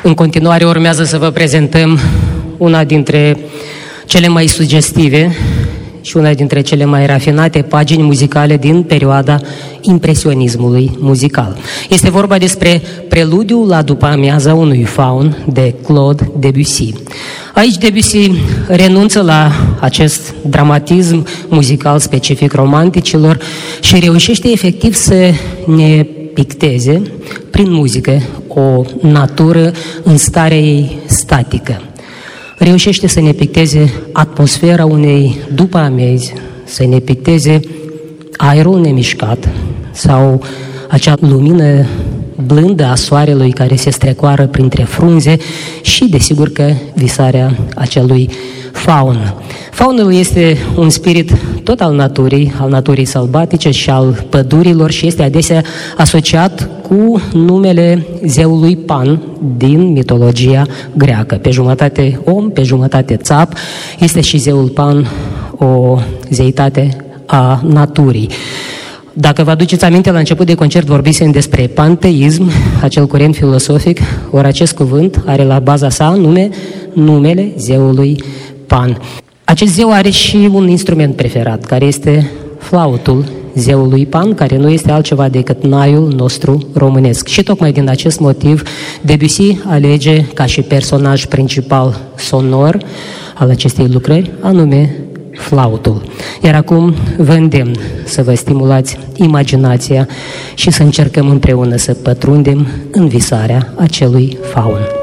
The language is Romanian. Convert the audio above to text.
În continuare urmează să vă prezentăm una dintre cele mai sugestive și una dintre cele mai rafinate pagini muzicale din perioada impresionismului muzical. Este vorba despre Preludiul la după amiaza unui faun de Claude Debussy. Aici Debussy renunță la acest dramatism muzical specific romanticilor și reușește efectiv să ne picteze prin muzică o natură în starea ei statică. Reușește să ne picteze atmosfera unei după amiezi, să ne picteze aerul nemișcat sau acea lumină blândă a soarelui care se strecoară printre frunze și, desigur, că visarea acelui faun. Faunul este un spirit tot al naturii sălbatice și al pădurilor și este adesea asociat cu numele zeului Pan din mitologia greacă. Pe jumătate om, pe jumătate țap, este și zeul Pan o zeitate a naturii. Dacă vă aduceți aminte, la început de concert vorbisem despre panteism, acel curent filosofic, ori acest cuvânt are la baza sa numele zeului Pan. Acest zeu are și un instrument preferat, care este flautul zeului Pan, care nu este altceva decât naiul nostru românesc. Și tocmai din acest motiv, Debussy alege ca și personaj principal sonor al acestei lucrări, anume flautul. Iar acum vă îndemn să vă stimulați imaginația și să încercăm împreună să pătrundem în visarea acelui faun.